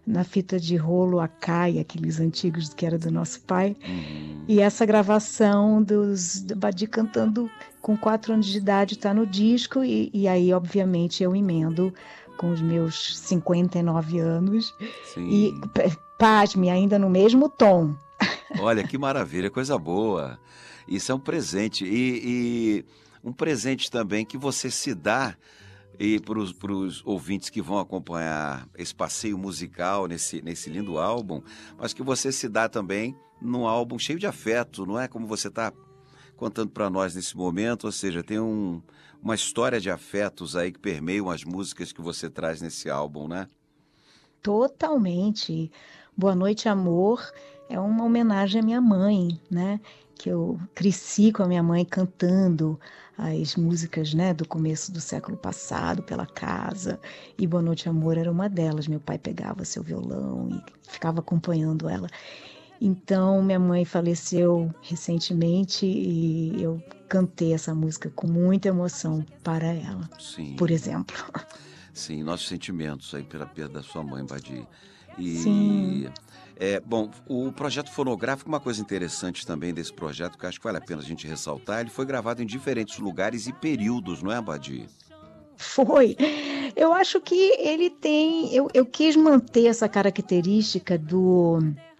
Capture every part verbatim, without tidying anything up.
na fita de rolo Akai, aqueles antigos que era do nosso pai. Uhum. E essa gravação dos, do Badi cantando com quatro anos de idade está no disco, e, e aí, obviamente, eu emendo com os meus cinquenta e nove anos. E, Sim. pasme, ainda no mesmo tom. Olha, que maravilha, coisa boa. Isso é um presente. E, e um presente também que você se dá e para os ouvintes que vão acompanhar esse passeio musical nesse, nesse lindo álbum, mas que você se dá também num álbum cheio de afeto, não é? Como você está contando para nós nesse momento, ou seja, tem um, uma história de afetos aí que permeiam as músicas que você traz nesse álbum, né? Totalmente. Boa Noite, Amor é uma homenagem à minha mãe, né? Que eu cresci com a minha mãe cantando as músicas, né, do começo do século passado pela casa. E Boa Noite, Amor era uma delas. Meu pai pegava seu violão e ficava acompanhando ela. Então, minha mãe faleceu recentemente e eu cantei essa música com muita emoção para ela, por Sim, exemplo. sim, nossos sentimentos aí pela perda da sua mãe, Badi. Sim. E, é, bom, o projeto fonográfico, uma coisa interessante também desse projeto, que eu acho que vale a pena a gente ressaltar, ele foi gravado em diferentes lugares e períodos, não é, Badi? Foi. Eu acho que ele tem. Eu, eu quis manter essa característica do,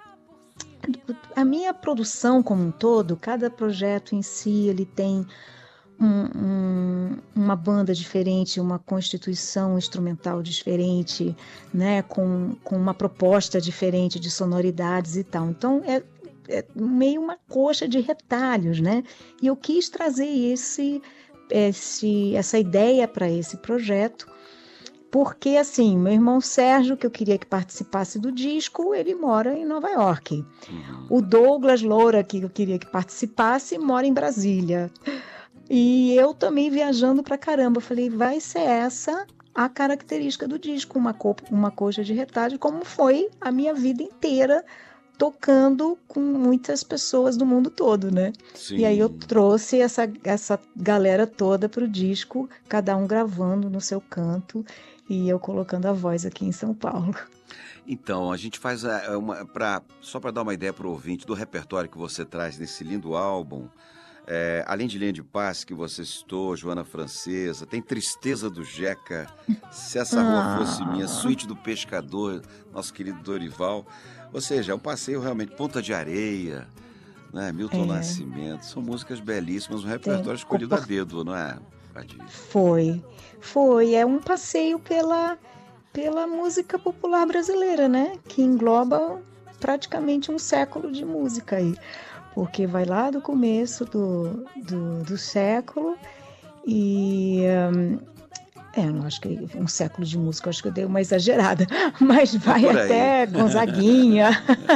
do. A minha produção como um todo, cada projeto em si, ele tem um, um, uma banda diferente, uma constituição instrumental diferente, né? Com, com uma proposta diferente de sonoridades e tal. Então, é, é meio uma coxa de retalhos, né? E eu quis trazer esse. Esse, essa ideia para esse projeto, porque assim, meu irmão Sérgio, que eu queria que participasse do disco, ele mora em Nova York. Uhum. O Douglas Loura, que eu queria que participasse, mora em Brasília. E eu também viajando pra caramba. Falei, vai ser essa a característica do disco, uma, co uma coxa de retalho, como foi a minha vida inteira, tocando com muitas pessoas do mundo todo, né? E aí eu Sim. trouxe essa, essa galera toda pro disco, cada um gravando no seu canto e eu colocando a voz aqui em São Paulo. Então, a gente faz a- uma, pra, só para dar uma ideia para o ouvinte do repertório que você traz nesse lindo álbum, é, além de Linha de Paz, que você citou, Joana Francesa, tem Tristeza do Jeca, Se Essa Rua Fosse Minha, Ah, Suíte do Pescador, nosso querido Dorival. Ou seja, é um passeio realmente, Ponta de Areia, né? Milton é, Nascimento, são músicas belíssimas, um tem, repertório escolhido a dedo, não é, Padir? foi, foi, é um passeio pela, pela música popular brasileira, né? Que engloba praticamente um século de música aí. Porque vai lá do começo do, do, do século e é, eu não acho que um século de música, eu acho que eu dei uma exagerada, mas É vai por aí. até Gonzaguinha,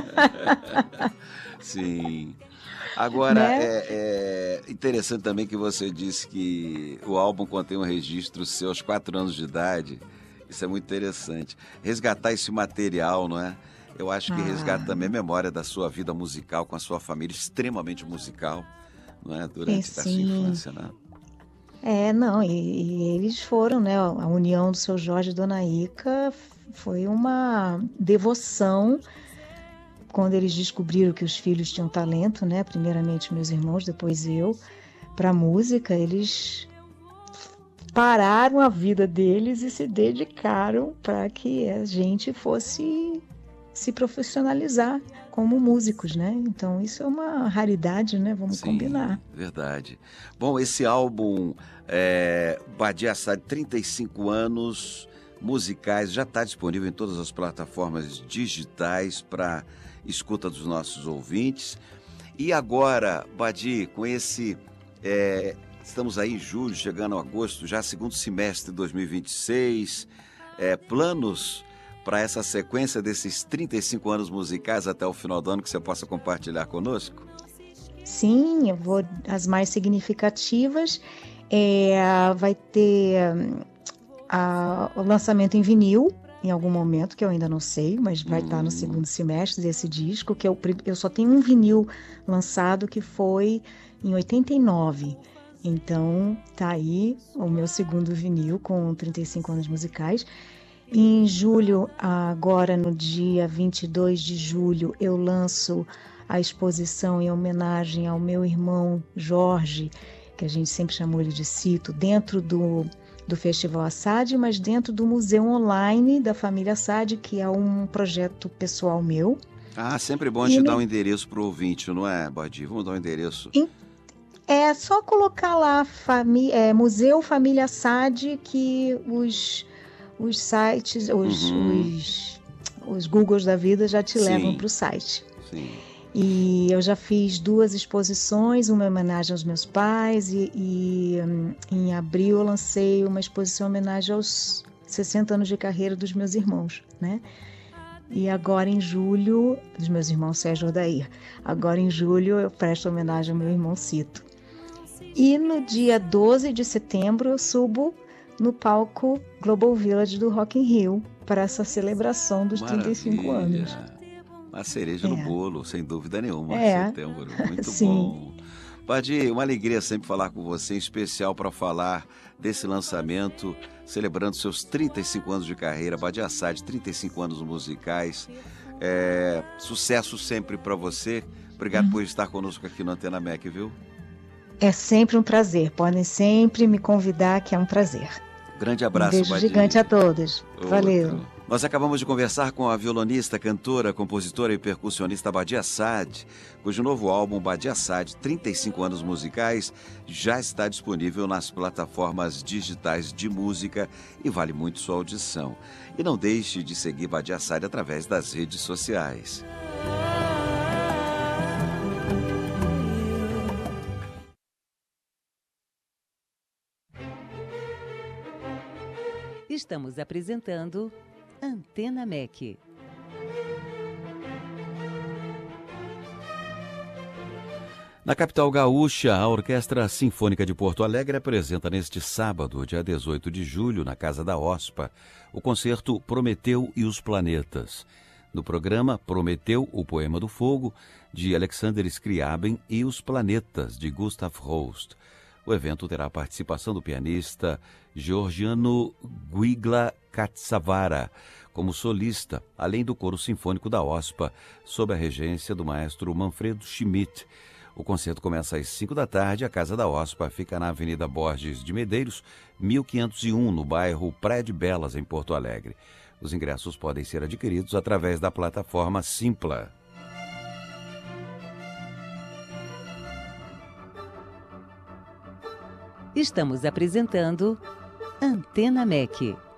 Sim. Agora, né? é, é interessante também que você disse que o álbum contém um registro seu aos quatro anos de idade. Isso é muito interessante. Resgatar esse material, não é? Eu acho que resgata também a Ah, memória da sua vida musical com a sua família, extremamente musical, não é? e Durante a sua sim, infância, né? é, não, e, e eles foram, né? A união do seu Jorge e Dona Ica foi uma devoção quando eles descobriram que os filhos tinham talento, né? Primeiramente meus irmãos, depois eu, para música, eles pararam a vida deles e se dedicaram para que a gente fosse se profissionalizar como músicos, né? Então isso é uma raridade, né? Vamos Sim, combinar. verdade. Bom, esse álbum, é, Badi Assad, trinta e cinco anos musicais, já está disponível em todas as plataformas digitais para escuta dos nossos ouvintes. E agora, Badi, com esse... é, estamos aí em julho, chegando a agosto, já segundo semestre de dois mil e vinte e seis, é, planos para essa sequência desses trinta e cinco anos musicais até o final do ano que você possa compartilhar conosco? Sim, eu vou as mais significativas. É, vai ter hum, a- o lançamento em vinil em algum momento, que eu ainda não sei, mas vai estar no Hum, segundo semestre desse disco, que eu, eu só tenho um vinil lançado que foi em oitenta e nove. Então, tá aí o meu segundo vinil com trinta e cinco anos musicais. Em julho, agora no dia vinte e dois de julho, eu lanço a exposição em homenagem ao meu irmão Jorge, que a gente sempre chamou ele de Cito, dentro do, do Festival Assad, mas dentro do Museu Online da Família Assad, que é um projeto pessoal meu. Ah, sempre bom te no... dar um endereço para o ouvinte, não é, Badi? Vamos dar um endereço. É só colocar lá fami... é, Museu Família Assad, que os, os sites, os, uhum. os, os Googles da vida já te Sim. levam para o site. Sim. E eu já fiz duas exposições, uma em homenagem aos meus pais, e, e um, em abril eu lancei uma exposição em homenagem aos sessenta anos de carreira dos meus irmãos, né? E agora em julho, dos meus irmãos Sérgio e Odair, agora em julho eu presto homenagem ao meu irmão Cito. E no dia doze de setembro eu subo no palco Global Village do Rock in Rio para essa celebração dos Maravilha. trinta e cinco anos. A cereja é. no bolo, sem dúvida nenhuma, é. setembro, muito Sim. bom. Badi, uma alegria sempre falar com você, em especial para falar desse lançamento, celebrando seus trinta e cinco anos de carreira, Badi Assad, trinta e cinco anos musicais. É, sucesso sempre para você. Obrigado hum. por estar conosco aqui no Antena M E C, viu? É sempre um prazer. Podem sempre me convidar, que é um prazer. Grande abraço, um beijo Badi. Gigante a todos. Outro. Valeu. Nós acabamos de conversar com a violonista, cantora, compositora e percussionista Badi Assad, cujo novo álbum Badi Assad, trinta e cinco anos musicais, já está disponível nas plataformas digitais de música e vale muito sua audição. E não deixe de seguir Badi Assad através das redes sociais. Estamos apresentando Antena M E C. Na capital gaúcha, a Orquestra Sinfônica de Porto Alegre apresenta neste sábado, dia dezoito de julho, na Casa da OSPA, o concerto Prometeu e os Planetas. No programa, Prometeu, o Poema do Fogo, de Alexander Scriabin, e Os Planetas, de Gustav Holst. O evento terá a participação do pianista Georgiano Guigla Katsavara como solista, além do coro sinfônico da OSPA, sob a regência do maestro Manfredo Schmidt. O concerto começa às cinco da tarde. A Casa da OSPA fica na Avenida Borges de Medeiros, mil quinhentos e um, no bairro Praia de Belas, em Porto Alegre. Os ingressos podem ser adquiridos através da plataforma Simpla. Estamos apresentando Antena M E C.